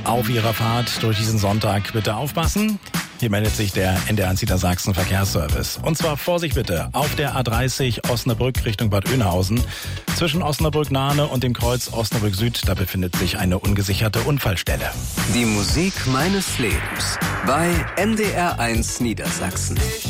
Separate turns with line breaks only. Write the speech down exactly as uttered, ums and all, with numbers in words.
Auf Ihrer Fahrt durch diesen Sonntag bitte aufpassen. Hier meldet sich der N D R eins Niedersachsen Verkehrsservice. Und zwar Vorsicht bitte auf der A dreißig Osnabrück Richtung Bad Oeynhausen. Zwischen Osnabrück-Nahne und dem Kreuz Osnabrück Süd, da befindet sich eine ungesicherte Unfallstelle.
Die Musik meines Lebens bei N D R eins Niedersachsen.